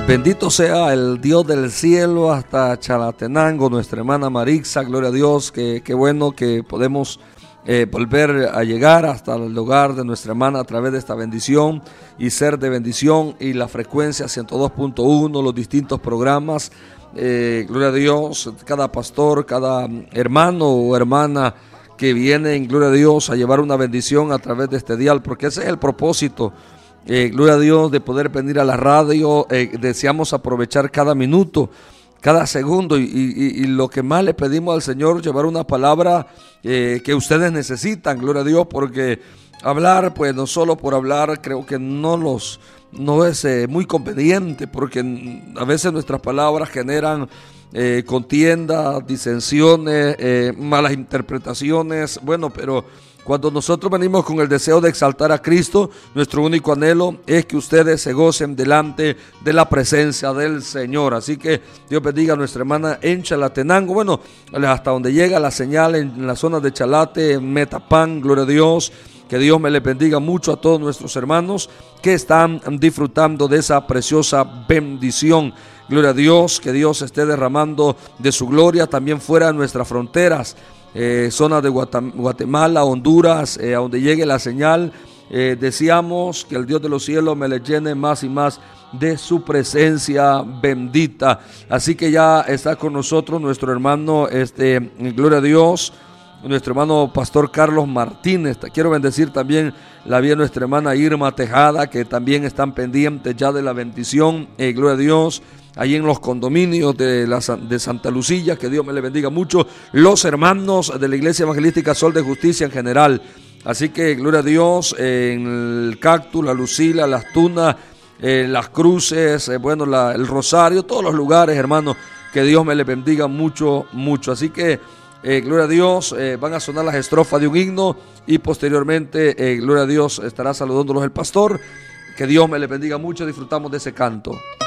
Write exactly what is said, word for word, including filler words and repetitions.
Bendito sea el Dios del cielo hasta Chalatenango, nuestra hermana Marixa, gloria a Dios, que, que bueno que podemos eh, volver a llegar hasta el hogar de nuestra hermana a través de esta bendición y ser de bendición, y la frecuencia ciento dos punto uno, los distintos programas, eh, gloria a Dios, cada pastor, cada hermano o hermana que vienen, gloria a Dios, a llevar una bendición a través de este dial, porque ese es el propósito. Eh, gloria a Dios, de poder venir a la radio. Eh, deseamos aprovechar cada minuto, cada segundo, y, y, y lo que más le pedimos al Señor, llevar una palabra eh, que ustedes necesitan, gloria a Dios, porque hablar, pues no solo por hablar, creo que no los no es eh, muy conveniente, porque a veces nuestras palabras generan eh, contiendas, disensiones, eh, malas interpretaciones. Bueno, pero cuando nosotros venimos con el deseo de exaltar a Cristo, nuestro único anhelo es que ustedes se gocen delante de la presencia del Señor. Así que Dios bendiga a nuestra hermana en Chalatenango. Bueno, hasta donde llega la señal en la zona de Chalate, en Metapán, gloria a Dios. Que Dios me les bendiga mucho a todos nuestros hermanos que están disfrutando de esa preciosa bendición. Gloria a Dios, que Dios esté derramando de su gloria también fuera de nuestras fronteras. Eh, zona de Guatemala, Honduras, eh, a donde llegue la señal, eh, deseamos que el Dios de los cielos me le llene más y más de su presencia bendita. Así que ya está con nosotros nuestro hermano, este, gloria a Dios, nuestro hermano Pastor Carlos Martínez. Quiero bendecir también la vida de nuestra hermana Irma Tejada, que también están pendientes ya de la bendición, eh, gloria a Dios, ahí en los condominios de, la, de Santa Lucía. Que Dios me le bendiga mucho. Los hermanos de la Iglesia Evangelística Sol de Justicia en general. Así que gloria a Dios, eh, en el Cactus, la Lucila, las Tunas, eh, las Cruces, eh, bueno, la, el Rosario, todos los lugares, hermanos. Que Dios me le bendiga mucho, mucho. Así que eh, gloria a Dios, eh, van a sonar las estrofas de un himno y posteriormente, eh, gloria a Dios, estará saludándolos el pastor. Que Dios me le bendiga mucho. Disfrutamos de ese canto.